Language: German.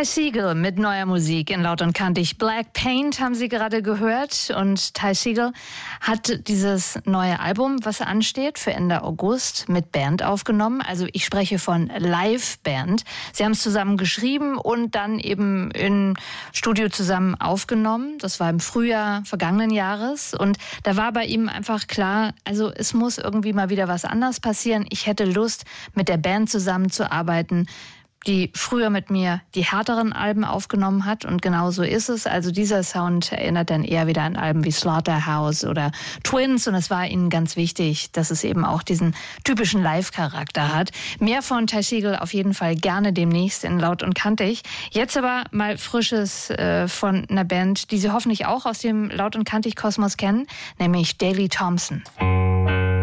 Ty Segall mit neuer Musik in Laut und Kantig. Black Paint haben Sie gerade gehört. Und Ty Segall hat dieses neue Album, was ansteht, für Ende August mit Band aufgenommen. Also ich spreche von Live-Band. Sie haben es zusammen geschrieben und dann eben im Studio zusammen aufgenommen. Das war im Frühjahr vergangenen Jahres. Und da war bei ihm einfach klar, also es muss irgendwie mal wieder was anderes passieren. Ich hätte Lust, mit der Band zusammenzuarbeiten, die früher mit mir die härteren Alben aufgenommen hat. Und genau so ist es. Also dieser Sound erinnert dann eher wieder an Alben wie Slaughterhouse oder Twins. Und es war ihnen ganz wichtig, dass es eben auch diesen typischen Live-Charakter hat. Mehr von Ty Segall auf jeden Fall gerne demnächst in Laut und Kantig. Jetzt aber mal Frisches von einer Band, die Sie hoffentlich auch aus dem Laut und Kantig-Kosmos kennen, nämlich Daley Thompson.